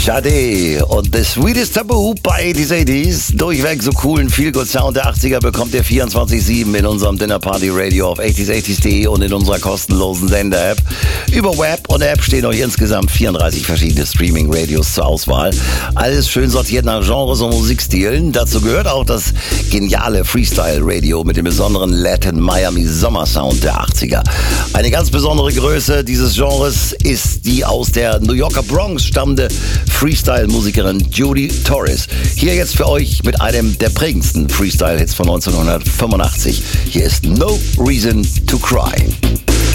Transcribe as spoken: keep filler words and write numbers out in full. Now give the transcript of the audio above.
Sade und The Sweetest Taboo bei achtzig achtziger. Durchweg so coolen Feel-Good-Sound der achtziger bekommt ihr vierundzwanzig sieben in unserem Dinner Party Radio auf achtzig achtzig punkt de und in unserer kostenlosen Sender-App. Über Web und App stehen euch insgesamt vierunddreißig verschiedene Streaming-Radios zur Auswahl. Alles schön sortiert nach Genres und Musikstilen. Dazu gehört auch das geniale Freestyle-Radio mit dem besonderen Latin Miami Sommersound der achtziger. Eine ganz besondere Größe dieses Genres ist die aus der New Yorker Bronx stammende Freestyle-Musikerin Judy Torres. Hier jetzt für euch mit einem der prägendsten Freestyle-Hits von neunzehnhundertfünfundachtzig. Hier ist No Reason to Cry.